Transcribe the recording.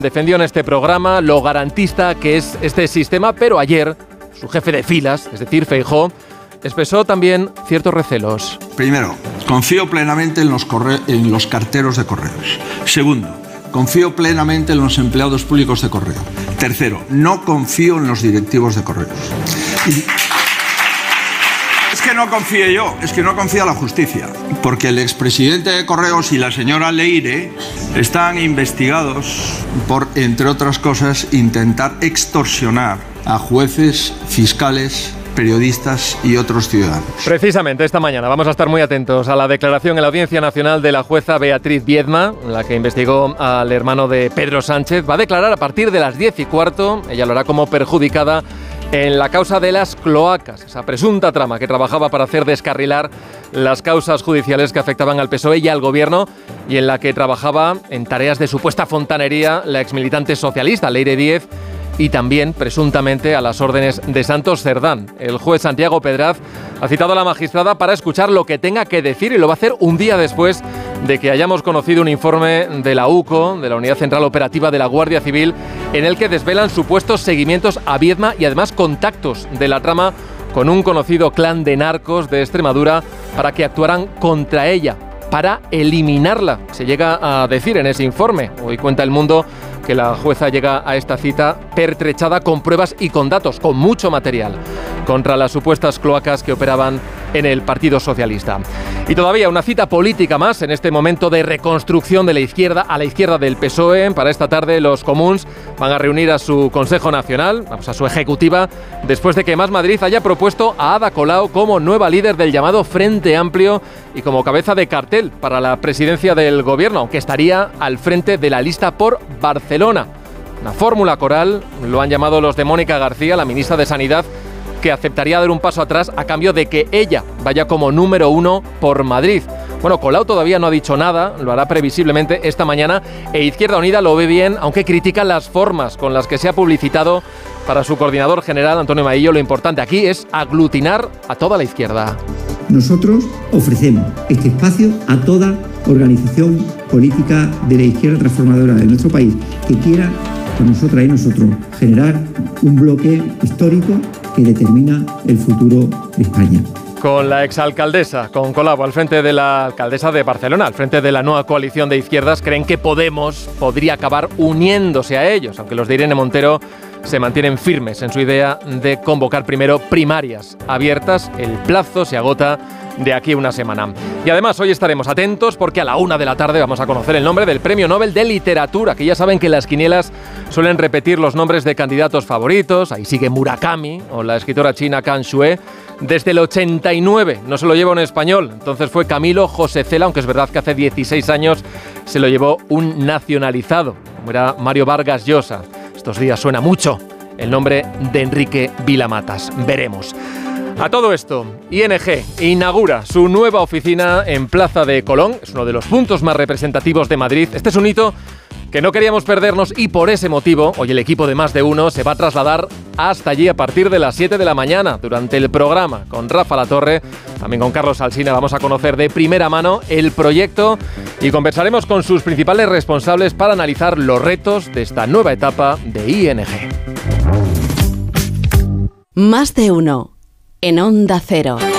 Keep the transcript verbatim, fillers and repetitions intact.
Defendió en este programa lo garantista que es este sistema, pero ayer su jefe de filas, es decir, Feijóo, expresó también ciertos recelos. Primero, confío plenamente en los, corre- en los carteros de correos. Segundo, confío plenamente en los empleados públicos de correo. Tercero, no confío en los directivos de correos. Y es que no confíe yo, es que no confía la justicia, porque el expresidente de Correos y la señora Leire están investigados por, entre otras cosas, intentar extorsionar a jueces, fiscales, periodistas y otros ciudadanos. Precisamente esta mañana vamos a estar muy atentos a la declaración en la Audiencia Nacional de la jueza Beatriz Viedma, la que investigó al hermano de Pedro Sánchez. Va a declarar a partir de las diez y cuarto, ella lo hará como perjudicada en la causa de las cloacas, esa presunta trama que trabajaba para hacer descarrilar las causas judiciales que afectaban al P S O E y al Gobierno, y en la que trabajaba en tareas de supuesta fontanería la exmilitante socialista Leire Díez, y también, presuntamente, a las órdenes de Santos Cerdán. El juez Santiago Pedraz ha citado a la magistrada para escuchar lo que tenga que decir, y lo va a hacer un día después de que hayamos conocido un informe de la U C O, de la Unidad Central Operativa de la Guardia Civil, en el que desvelan supuestos seguimientos a Viedma y además contactos de la trama con un conocido clan de narcos de Extremadura para que actuaran contra ella, para eliminarla. Se llega a decir en ese informe. Hoy cuenta El Mundo que la jueza llega a esta cita pertrechada con pruebas y con datos, con mucho material, contra las supuestas cloacas que operaban en el Partido Socialista. Y todavía una cita política más en este momento de reconstrucción de la izquierda, a la izquierda del P S O E. Para esta tarde los comuns van a reunir a su Consejo Nacional, vamos, a su ejecutiva, después de que Más Madrid haya propuesto a Ada Colau como nueva líder del llamado Frente Amplio y como cabeza de cartel para la presidencia del Gobierno, aunque estaría al frente de la lista por Barcelona. Una fórmula coral, lo han llamado los de Mónica García, la ministra de Sanidad, que aceptaría dar un paso atrás a cambio de que ella vaya como número uno por Madrid. Bueno, Colau todavía no ha dicho nada, lo hará previsiblemente esta mañana, e Izquierda Unida lo ve bien, aunque critica las formas con las que se ha publicitado. Para su coordinador general, Antonio Maillo, lo importante aquí es aglutinar a toda la izquierda. Nosotros ofrecemos este espacio a toda organización política de la izquierda transformadora de nuestro país que quiera, con nosotras y nosotros, generar un bloque histórico que determina el futuro de España. Con la exalcaldesa, con Colau al frente de la alcaldesa de Barcelona, al frente de la nueva coalición de izquierdas, creen que Podemos podría acabar uniéndose a ellos, aunque los de Irene Montero se mantienen firmes en su idea de convocar primero primarias abiertas. El plazo se agota de aquí a una semana. Y además hoy estaremos atentos porque a la una de la tarde vamos a conocer el nombre del Premio Nobel de Literatura, que ya saben que las quinielas suelen repetir los nombres de candidatos favoritos. Ahí sigue Murakami o la escritora china Kan Xue. Desde el ochenta y nueve no se lo lleva un español, entonces fue Camilo José Cela, aunque es verdad que hace dieciséis años se lo llevó un nacionalizado, como era Mario Vargas Llosa. Estos días suena mucho el nombre de Enrique Vilamatas. Veremos. A todo esto, I N G inaugura su nueva oficina en Plaza de Colón. Es uno de los puntos más representativos de Madrid. Este es un hito que no queríamos perdernos y por ese motivo hoy el equipo de Más de Uno se va a trasladar hasta allí a partir de las siete de la mañana durante el programa con Rafa Latorre, también con Carlos Alsina. Vamos a conocer de primera mano el proyecto y conversaremos con sus principales responsables para analizar los retos de esta nueva etapa de I N G. Más de Uno en Onda Cero.